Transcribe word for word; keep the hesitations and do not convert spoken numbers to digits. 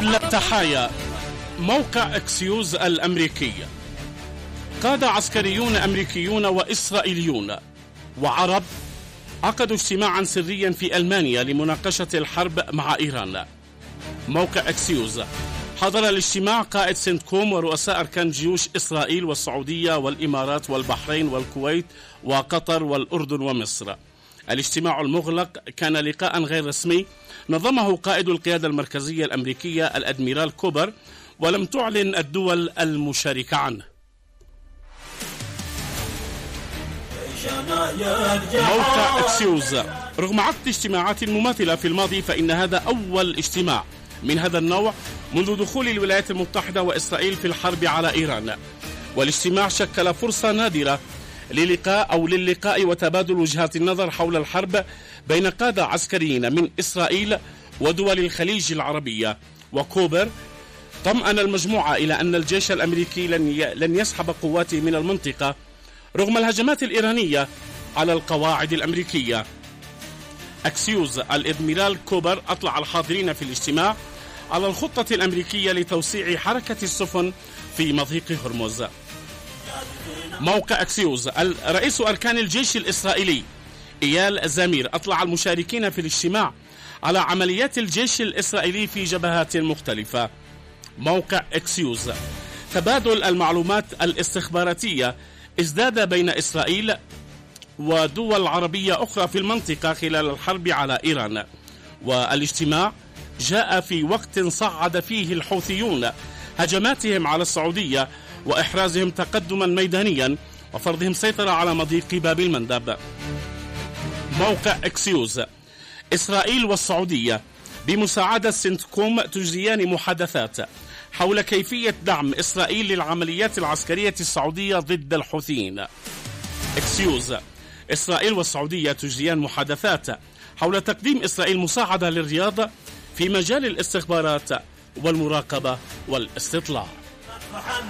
حبل التحايا. موقع اكسيوز الأمريكي. قادة عسكريون أمريكيون وإسرائيليون وعرب عقدوا اجتماعا سريا في ألمانيا لمناقشة الحرب مع إيران. موقع اكسيوز. حضر الاجتماع قائد سنتكوم ورؤساء أركان جيوش إسرائيل والسعودية والإمارات والبحرين والكويت وقطر والأردن ومصر. الاجتماع المغلق كان لقاء غير رسمي نظمه قائد القيادة المركزية الأمريكية الأدميرال كوبر، ولم تعلن الدول المشاركة عنه. موقع اكسيوز. رغم عقد اجتماعات مماثلة في الماضي، فإن هذا أول اجتماع من هذا النوع منذ دخول الولايات المتحدة وإسرائيل في الحرب على إيران. والاجتماع شكل فرصة نادرة للقاء أو للقاء وتبادل وجهات النظر حول الحرب بين قادة عسكريين من إسرائيل ودول الخليج العربية. وكوبر طمأن المجموعة إلى أن الجيش الأمريكي لن يسحب قواته من المنطقة رغم الهجمات الإيرانية على القواعد الأمريكية. أكسيوز. الإدميرال كوبر أطلع الحاضرين في الاجتماع على الخطة الأمريكية لتوسيع حركة السفن في مضيق هرمز. موقع أكسيوز. رئيس أركان الجيش الإسرائيلي إيال زمير أطلع المشاركين في الاجتماع على عمليات الجيش الإسرائيلي في جبهات مختلفة. موقع أكسيوز. تبادل المعلومات الاستخباراتية ازداد بين إسرائيل ودول عربية أخرى في المنطقة خلال الحرب على إيران. والاجتماع جاء في وقت صعد فيه الحوثيون هجماتهم على السعودية وإحرازهم تقدما ميدانيا وفرضهم سيطرة على مضيق باب المندب. موقع اكسيوز. إسرائيل والسعودية بمساعدة سنتكوم تجريان محادثات حول كيفية دعم إسرائيل للعمليات العسكرية السعودية ضد الحوثيين. اكسيوز. إسرائيل والسعودية تجريان محادثات حول تقديم إسرائيل مساعدة للرياض في مجال الاستخبارات والمراقبة والاستطلاع.